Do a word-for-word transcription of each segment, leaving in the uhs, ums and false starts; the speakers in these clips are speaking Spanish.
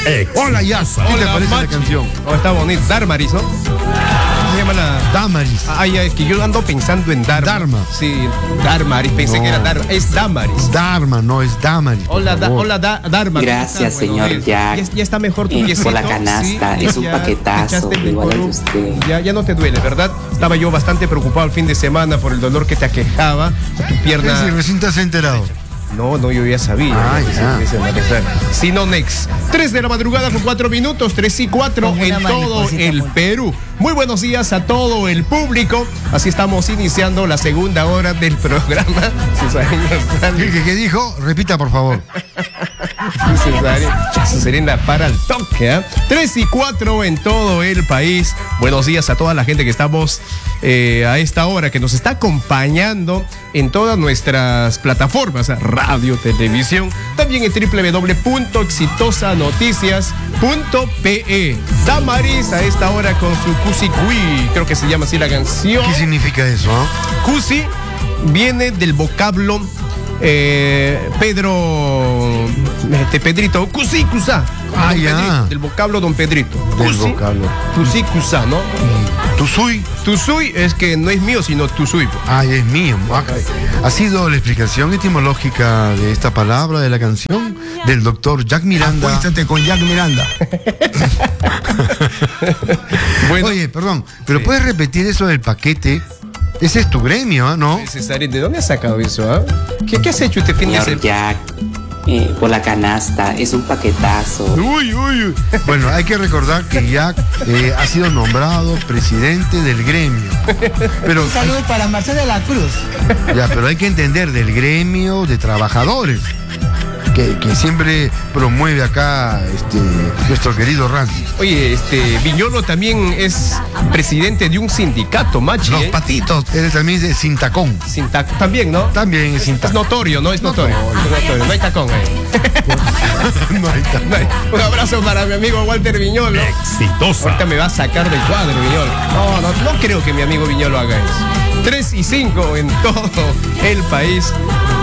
Hola, Yasa. ¿Qué te Hola, parece macho. la canción? Oh, está bonito. Darmaris, ¿no? ¿Cómo se llama la...? Damaris. Ah, ya, es que yo ando pensando en Dharma. Dharma. Sí, Darmaris. Pensé No. que era Dharma. Es Damaris. Dharma, no es Damaris. por Hola, da, favor. hola da, Dharma. Gracias, ¿Cómo estás? señor Bueno, Jack. Ya, ya está mejor tu Eh, piecito. por la canasta, es un ya paquetazo, te echaste el igual al de Licorú. usted. Ya, ya no te duele, ¿verdad? Estaba yo bastante preocupado el fin de semana por el dolor que te aquejaba. Tu pierna... Sí, recién te has enterado. No, no, yo ya sabía. Ah, ¿no? ya. Ese- ese malestar. Sino next. tres de la madrugada con cuatro minutos, tres y cuatro Como en una todo mariposita el muy- Perú. Muy buenos días a todo el público. Así estamos iniciando la segunda hora del programa. Susana ¿Qué, qué- qué dijo? Repita, por favor. Serena para el toque. ¿eh? tres y cuatro en todo el país. Buenos días a toda la gente que estamos eh, a esta hora, que nos está acompañando en todas nuestras plataformas, radio, televisión, también en doble u doble u doble u punto exitosa noticias punto pe e. Damaris a esta hora con su Cusi Cui, creo que se llama así la canción. ¿Qué significa eso? ah? Cusi viene del vocablo eh, Pedro este Pedrito Cusi Cusá. Ah, Don ya. Pedrito, del vocablo Don Pedrito. Del Cusi, vocablo. Cusi Cusá, ¿no? Tusui. Tusui es que no es mío, sino Tusui. Ah, es mío. Ah, Ha sido la explicación etimológica de esta palabra de la canción del doctor Jack Miranda. Acuéstate con Jack Miranda. Bueno, Oye, perdón, pero ¿puedes repetir eso del paquete? Ese es tu gremio, ¿ah? ¿no? Cesarín, ¿de dónde has sacado eso? ah? ¿Qué, ¿Qué has hecho este fin de Señor semana? Jack, eh, por la canasta, es un paquetazo. Uy, uy, uy. Bueno, hay que recordar que Jack eh, ha sido nombrado presidente del gremio. Pero, Un saludo para Marcelo de la Cruz. ya, pero hay que entender del gremio de trabajadores. Que, que siempre promueve acá este, nuestro querido Randy. Oye, este Viñolo también es presidente de un sindicato, machi. Los ¿eh? patitos. Él también es de Sintacón. Sin tac- también, ¿no? También es Es Sintacón. notorio, ¿no? Es notorio. Es notorio. No hay tacón ahí. No, ahí está. No hay- Un abrazo para mi amigo Walter Viñolo. Exitosa. Ahorita me va a sacar del cuadro, Viñolo. No, no, no creo que mi amigo Viñolo haga eso. tres y cinco en todo el país.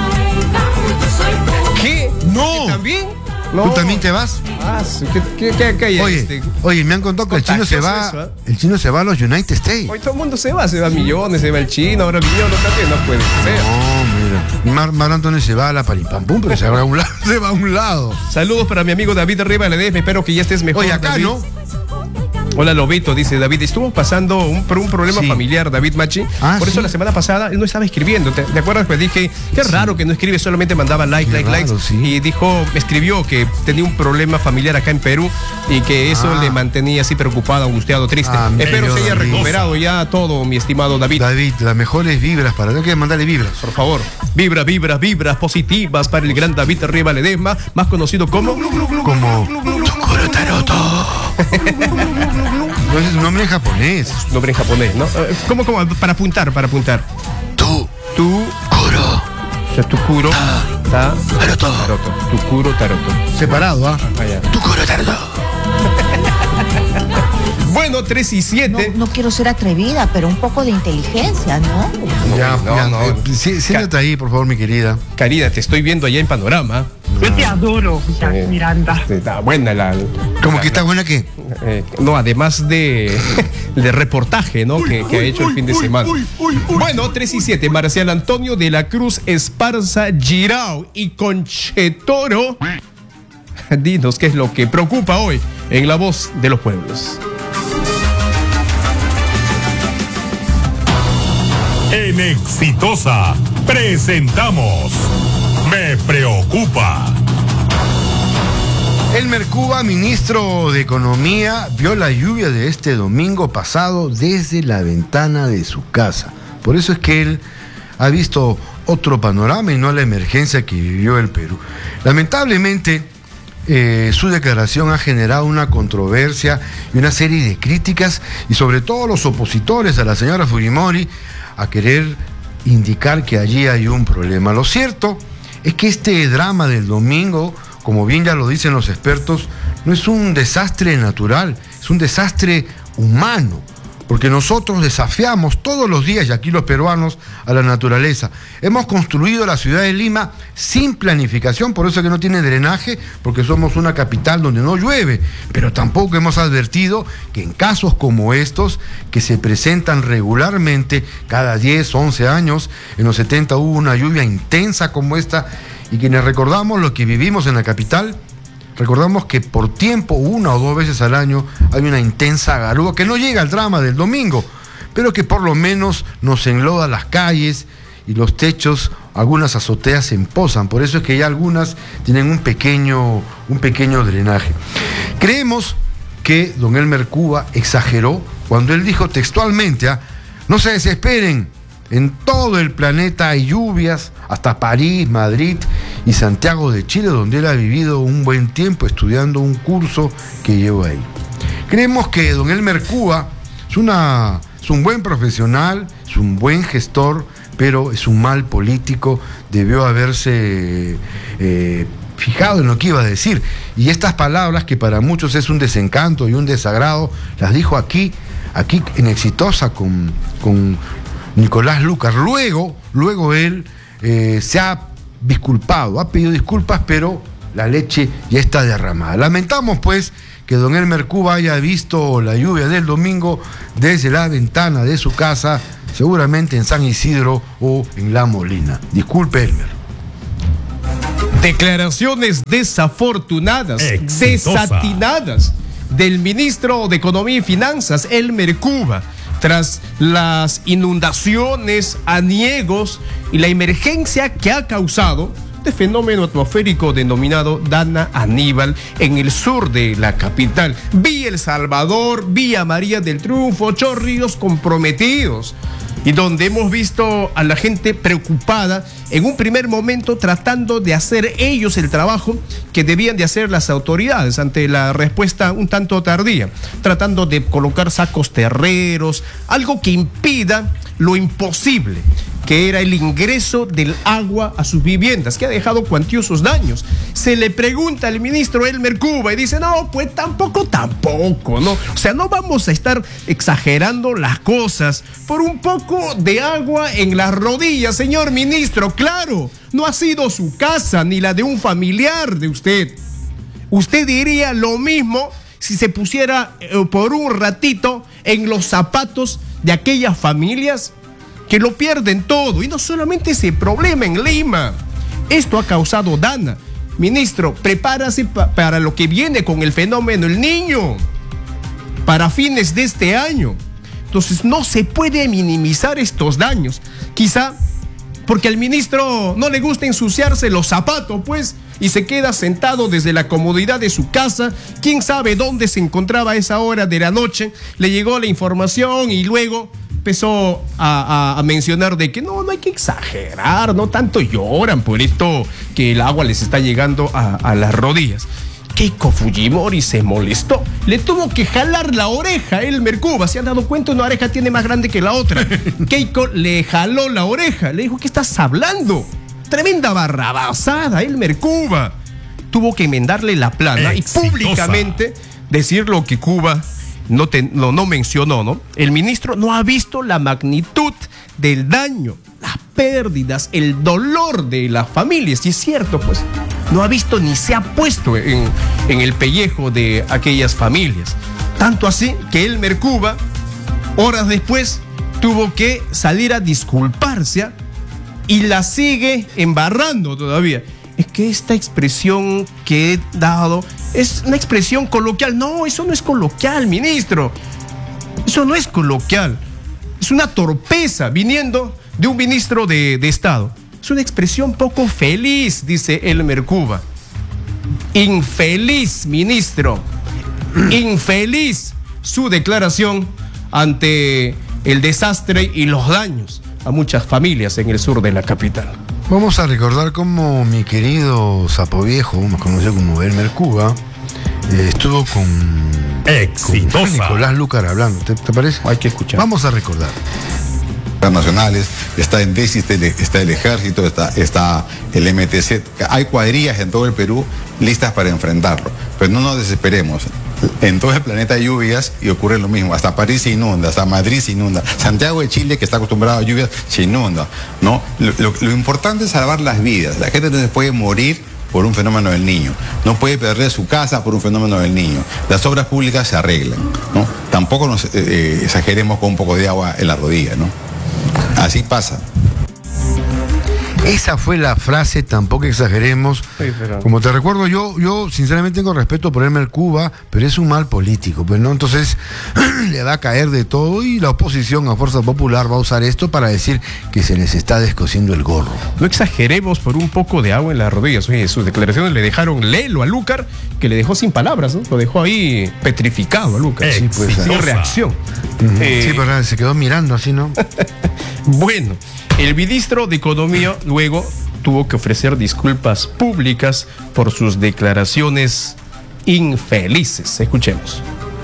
¿Qué? No. ¿Que también? ¿Tú también te vas? Ah, su- ¿qué, qué, qué, qué hay Oye, este? oye, me han contado que el chino se va. Contagioso eso, ¿eh? El chino se va a los United States. Hoy todo el mundo se va, se va a Millones, se va el chino, ahora Viñolo también, no puede ser. No, mira. Mar, Mar Antonio se va a la Palipampum, pero se va a un lado. Se va a un lado. Saludos para mi amigo David Arriba Ledesma, espero que ya estés mejor. Oye, acá David. no. Hola Lobito, dice David, estuvo pasando un, por un problema Sí. familiar, David Machi. Ah, por eso sí. la semana pasada él no estaba escribiendo. ¿Te, te acuerdas? Pues dije, qué raro que no escribe, solamente mandaba like, Qué like, raro, likes. sí. Y dijo, escribió que tenía un problema familiar acá en Perú y que eso Ah. le mantenía así preocupado, angustiado, triste. Ah, Espero medio se haya David. recuperado ya todo, mi estimado David. David, las mejores vibras para. Tengo que mandarle vibras. Por favor, vibra, vibras, vibras positivas para el gran David Arriba Ledesma, más conocido como... Como. Tukuro Taroto. No, ese es un nombre en japonés. Nombre en japonés, ¿no? Eh, ¿Cómo, cómo? Para apuntar, para apuntar. Tu. Tu Kuro. O sea, Tukuro ta, Taroto. Taroto. Tukuro Taroto. Separado, ¿ah? Vaya. Tukuro Taroto. Bueno, tres y No, siete. no quiero ser atrevida, pero un poco de inteligencia, ¿no? Ya, no, ya. no. eh, sí, siéntate ahí, por favor, mi querida. Karina, te estoy viendo allá en Panorama. Yo te adoro, Jack Eh, Miranda. Está buena la. ¿Cómo la- que está buena qué? eh, no, además de, de reportaje, ¿no? Que, que ha hecho el fin de semana. Bueno, tres y siete. Marcial Antonio de la Cruz Esparza Girao y Conchetoro. Dinos qué es lo que preocupa hoy en La Voz de los Pueblos. En Exitosa presentamos Me Preocupa. Elmer Cuba, ministro de Economía, vio la lluvia de este domingo pasado desde la ventana de su casa. Por eso es que él ha visto otro panorama y no la emergencia que vivió el Perú. Lamentablemente, eh, su declaración ha generado una controversia y una serie de críticas, y sobre todo los opositores a la señora Fujimori a querer indicar que allí hay un problema. Lo cierto es que este drama del domingo, como bien ya lo dicen los expertos, no es un desastre natural, es un desastre humano, porque nosotros desafiamos todos los días, y aquí los peruanos, a la naturaleza. Hemos construido la ciudad de Lima sin planificación, por eso es que no tiene drenaje, porque somos una capital donde no llueve, pero tampoco hemos advertido que en casos como estos, que se presentan regularmente cada diez, once años, en los setenta hubo una lluvia intensa como esta, y quienes recordamos lo que vivimos en la capital, recordamos que por tiempo, una o dos veces al año, hay una intensa garúa que no llega al drama del domingo, pero que por lo menos nos enloda las calles y los techos, algunas azoteas se empozan. Por eso es que ya algunas tienen un pequeño, un pequeño drenaje. Creemos que don Elmer Cuba exageró cuando él dijo textualmente, ¿ah? No se desesperen, en todo el planeta hay lluvias, hasta París, Madrid y Santiago de Chile, donde él ha vivido un buen tiempo estudiando un curso que llevó ahí. Creemos que don Elmer Cuba es, una, es un buen profesional, es un buen gestor, pero es un mal político, debió haberse eh, fijado en lo que iba a decir. Y estas palabras, que para muchos es un desencanto y un desagrado, las dijo aquí, aquí en Exitosa con, con Nicolás Lucar. Luego, luego él eh, se ha disculpado, ha pedido disculpas, pero la leche ya está derramada. Lamentamos pues que don Elmer Cuba haya visto la lluvia del domingo desde la ventana de su casa, seguramente en San Isidro o en La Molina. Disculpe, Elmer. Declaraciones desafortunadas, Exitosa. desatinadas del ministro de Economía y Finanzas, Elmer Cuba, tras las inundaciones, aniegos y la emergencia que ha causado este fenómeno atmosférico denominado Dana Aníbal en el sur de la capital. Vía El Salvador, vía María del Triunfo, chorrillos comprometidos, y donde hemos visto a la gente preocupada en un primer momento tratando de hacer ellos el trabajo que debían de hacer las autoridades ante la respuesta un tanto tardía, tratando de colocar sacos terreros, algo que impida lo imposible, que era el ingreso del agua a sus viviendas, que ha dejado cuantiosos daños. Se le pregunta al ministro Elmer Cuba y dice, no, pues tampoco, tampoco, ¿no? O sea, no vamos a estar exagerando las cosas por un poco de agua en las rodillas, señor ministro. Claro, no ha sido su casa ni la de un familiar de usted. Usted diría lo mismo si se pusiera eh, por un ratito en los zapatos de aquellas familias que lo pierden todo. Y no solamente ese problema en Lima, esto ha causado Dana. Ministro, prepárase pa- para lo que viene con el fenómeno El Niño para fines de este año. Entonces no se puede minimizar estos daños. Quizá porque al ministro no le gusta ensuciarse los zapatos, pues, y se queda sentado desde la comodidad de su casa. Quién sabe dónde se encontraba a esa hora de la noche. Le llegó la información y luego empezó a, a, a mencionar de que no, no hay que exagerar, no tanto lloran por esto que el agua les está llegando a, a las rodillas. Keiko Fujimori se molestó, le tuvo que jalar la oreja a Elmer Cuba. ¿Se han dado cuenta? Una oreja tiene más grande que la otra. Keiko le jaló la oreja, le dijo, ¿qué estás hablando? Tremenda barrabasada, Elmer Cuba. Tuvo que enmendarle la plana Exitosa. y públicamente decir lo que Cuba no, te, no, no mencionó, ¿no? El ministro no ha visto la magnitud del daño, las pérdidas, el dolor de las familias. Y es cierto, pues, no ha visto ni se ha puesto en, en el pellejo de aquellas familias. Tanto así que Elmer Cuba, horas después, tuvo que salir a disculparse y la sigue embarrando todavía. Es que esta expresión que he dado es una expresión coloquial. No, eso no es coloquial, ministro. Eso no es coloquial. Es una torpeza viniendo de un ministro de, de Estado. Es una expresión poco feliz, dice Elmer Cuba. Infeliz, ministro. Infeliz su declaración ante el desastre y los daños a muchas familias en el sur de la capital. Vamos a recordar cómo mi querido Sapo Viejo, más conocido como Elmer Cuba, eh, estuvo con, Exitosa. con Nicolás Lucar hablando. ¿Te, te parece? Hay que escuchar. Vamos a recordar. Nacionales, está en déficit, está el ejército, está, está el M T C. Hay cuadrillas en todo el Perú listas para enfrentarlo. Pero no nos desesperemos. En todo el planeta hay lluvias y ocurre lo mismo. Hasta París se inunda, hasta Madrid se inunda. Santiago de Chile, que está acostumbrado a lluvias, se inunda, ¿no? Lo, lo, lo importante es salvar las vidas. La gente no se puede morir por un fenómeno del Niño. No puede perder su casa por un fenómeno del Niño. Las obras públicas se arreglan, ¿no? Tampoco nos eh, exageremos con un poco de agua en la rodilla, ¿no? Así pasa. Esa fue la frase, tampoco exageremos. Sí, pero... Como te recuerdo, yo, yo sinceramente tengo respeto por Elmer Cuba, pero es un mal político, pues, ¿no? Entonces le va a caer de todo y la oposición a Fuerza Popular va a usar esto para decir que se les está descosiendo el gorro. No exageremos por un poco de agua en las rodillas. Oye, sus declaraciones le dejaron lelo a Lucar, que le dejó sin palabras, ¿no? Lo dejó ahí petrificado a Lucar. Sí, pues, sin ah. reacción. Uh-huh. Eh, Sí, pero se quedó mirando así, ¿no? Bueno, el ministro de Economía luego tuvo que ofrecer disculpas públicas por sus declaraciones infelices. Escuchemos.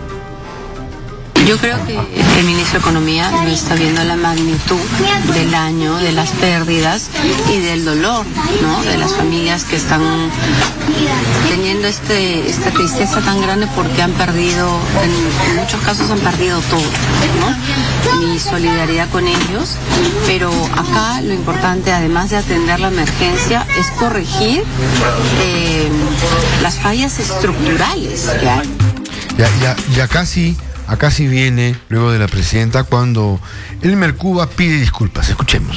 Yo creo que el ministro de Economía no está viendo la magnitud del daño, de las pérdidas y del dolor, ¿no? De las familias que están teniendo este, esta tristeza tan grande porque han perdido, en, en muchos casos han perdido todo, ¿no? Mi solidaridad con ellos, pero acá lo importante, además de atender la emergencia, es corregir eh, las fallas estructurales que hay. Ya, ya, ya casi... Acá sí viene, luego de la presidenta, cuando Elmer Cuba pide disculpas. Escuchemos.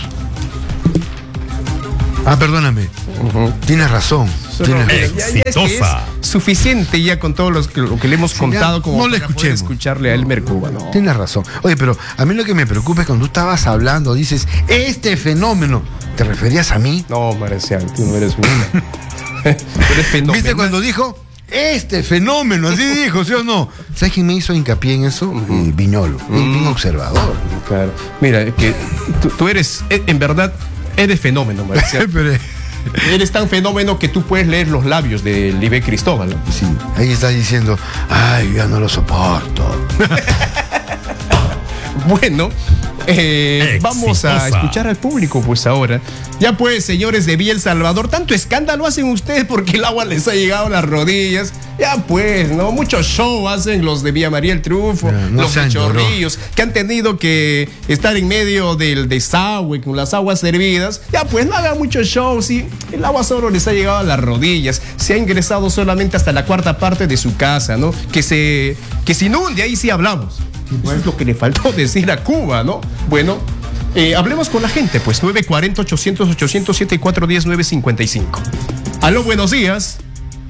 Ah, perdóname. Uh-huh. Tienes razón. Tienes ya, razón. ya, ya es, que es suficiente ya con todo los que, lo que le hemos sí, contado como no le para poder escucharle a Elmer Cuba. No. Tienes razón. Oye, pero a mí lo que me preocupa es cuando tú estabas hablando, dices, este fenómeno, ¿te referías a mí? No, Marcial, tú no eres una. Eres fenomenal. ¿Viste cuando dijo? Este fenómeno, así dijo, ¿sí o no? ¿Sabes quién me hizo hincapié en eso? Uh-huh. Viñolo, uh-huh. un observador. Claro. Mira, que tú, tú eres, en verdad, eres fenómeno, Marcial. Pero... Eres tan fenómeno que tú puedes leer los labios de Libe Cristóbal, ¿no? Sí, ahí está diciendo, ay, ya no lo soporto. Bueno, eh, vamos a escuchar al público, pues ahora. Ya pues, señores de Villa El Salvador, tanto escándalo hacen ustedes porque el agua les ha llegado a las rodillas. Ya pues, ¿no? Mucho show hacen los de Villa María El Triunfo, yeah, no los de Chorrillos, que han tenido que estar en medio del desagüe con las aguas servidas. Ya pues, no hagan mucho show, sí. El agua solo les ha llegado a las rodillas. Se ha ingresado solamente hasta la cuarta parte de su casa, ¿no? Que se, que se inunde, ahí sí hablamos. Eso es lo que le faltó decir a Cuba, ¿no? Bueno, eh, hablemos con la gente, pues, nueve cuatro cero, ochocientos, ochocientos, setenta y cuatro diez, nueve cincuenta y cinco. Aló, buenos días.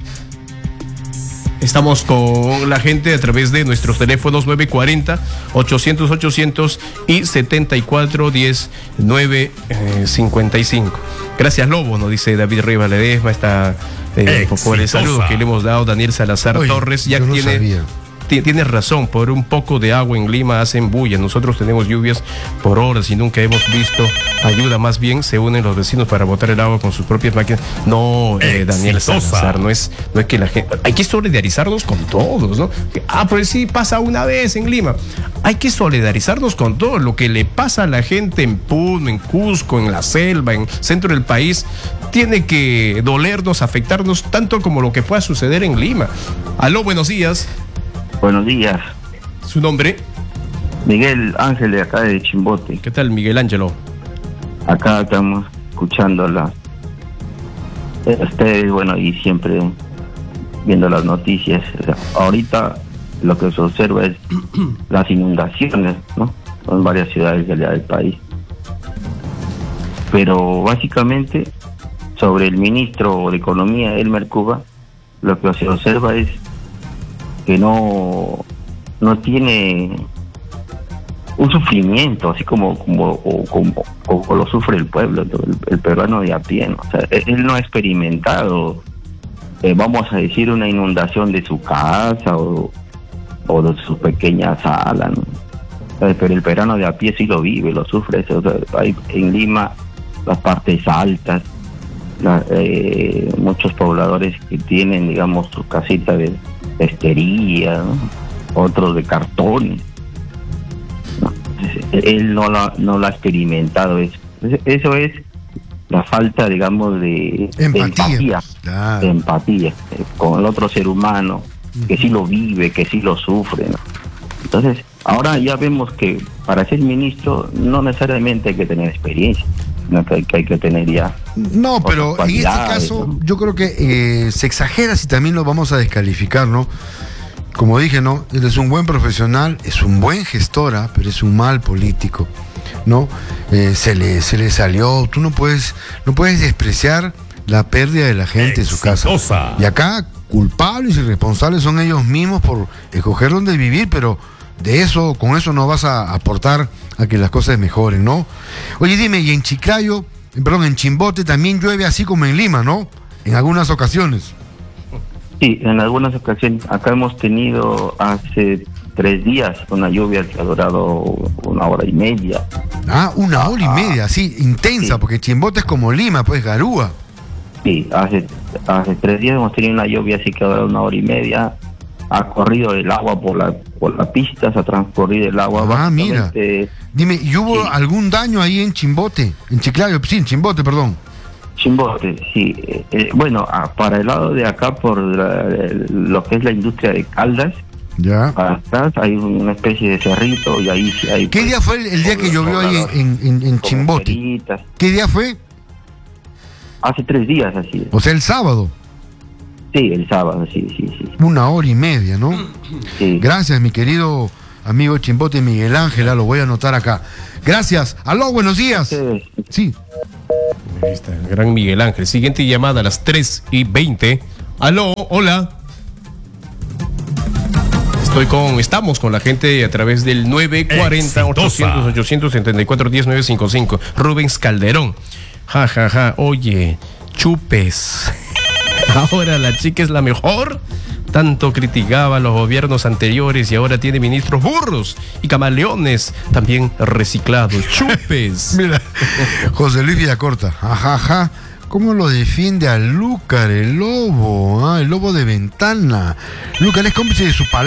Estamos con la gente a través de nuestros teléfonos nueve cuatro cero, ochocientos, ochocientos y setenta y cuatro diez, nueve cincuenta y cinco. Gracias, Lobo, nos dice David Rivas Ledesma, está eh, por el saludo que le hemos dado. Daniel Salazar Oye, Torres ya no tiene... Sabía. Tienes razón, por un poco de agua en Lima hacen bulla. Nosotros tenemos lluvias por horas y nunca hemos visto ayuda. Más bien se unen los vecinos para botar el agua con sus propias máquinas. No, eh, Daniel Salazar, no es, no es que la gente... Hay que solidarizarnos con todos, ¿no? Ah, pero sí pasa una vez en Lima. Hay que solidarizarnos con todo. Lo que le pasa a la gente en Puno, en Cusco, en la selva, en el centro del país, tiene que dolernos, afectarnos tanto como lo que pueda suceder en Lima. Aló, buenos días. Buenos días. ¿Su nombre? Miguel Ángel, de acá de Chimbote. ¿Qué tal, Miguel Ángelo? Acá estamos escuchando las ustedes, bueno, y siempre viendo las noticias. Ahorita lo que se observa es las inundaciones, ¿no? En varias ciudades del país. Pero básicamente, sobre el ministro de Economía, Elmer Cuba, lo que se observa es que no no tiene un sufrimiento así como como o, como, como lo sufre el pueblo, el, el peruano de a pie, ¿no? O sea, él no ha experimentado, eh, vamos a decir, una inundación de su casa o, o de su pequeña sala, ¿no? Pero el peruano de a pie sí lo vive, lo sufre. O sea, hay en Lima las partes altas, la, eh, muchos pobladores que tienen, digamos, su casita de estería, ¿no? Otros de cartón, ¿no? Él no lo, no lo ha experimentado eso. Eso es la falta, digamos, de empatía, de empatía, claro. de empatía eh, con el otro ser humano, que sí lo vive, que sí lo sufre, ¿no? Entonces, ahora ya vemos que para ser ministro no necesariamente hay que tener experiencia, sino que hay que, hay que tener ya... No, pero en este caso, ¿no? Yo creo que eh, se exagera si también lo vamos a descalificar, ¿no? Como dije, ¿no? Él es un buen profesional, es un buen gestora, pero es un mal político, ¿no? Eh, se le, se le salió, tú no puedes, no puedes despreciar la pérdida de la gente Exitosa. en su casa. Y acá, culpables y responsables son ellos mismos por escoger dónde vivir, pero de eso, con eso no vas a aportar a que las cosas mejoren, ¿no? Oye, dime, y en Chiclayo, perdón, en Chimbote también llueve así como en Lima, ¿no? En algunas ocasiones. Sí, en algunas ocasiones. Acá hemos tenido hace tres días una lluvia que ha durado una hora y media. Ah, una hora y media, sí, intensa, sí. Porque Chimbote es como Lima, pues Garúa. Sí, hace, hace tres días hemos tenido una lluvia así que ha durado una hora y media. Ha corrido el agua por la por la pista, se ha transcurrido el agua. Ah, mira. Dime, ¿y hubo sí. algún daño ahí en Chimbote? En Chiclayo, sí, en Chimbote, perdón. Chimbote, sí. Eh, eh, bueno, ah, para el lado de acá, por la, lo que es la industria de Caldas, ya. Para atrás hay una especie de cerrito y ahí sí hay... ¿Qué pues, día fue el, el día que llovió ahí en, en, en Chimbote? Peritas. ¿Qué día fue? Hace tres días así. O sea, el sábado. Sí, el sábado, sí, sí, sí. Una hora y media, ¿no? Sí. Gracias, mi querido amigo Chimbote Miguel Ángel, lo voy a anotar acá. Gracias. Aló, buenos días. Sí. Sí. Ahí está, el gran Miguel Ángel. Siguiente llamada a las tres y veinte. Aló, hola. Estoy con, estamos con la gente a través del nueve cuarenta, ochocientos, ochocientos setenta y cuatro, diez, nueve cincuenta y cinco. Rubens Calderón. Ja, ja, ja. Oye, chupes. Ahora la chica es la mejor. Tanto criticaba a los gobiernos anteriores y ahora tiene ministros burros y camaleones también reciclados. Chupes. Mira, José Luis Villacorta. Ajaja. ¿Cómo lo defiende a Lúcar, el lobo? ¿Ah? El lobo de Ventana. Lúcar es cómplice de su palabra.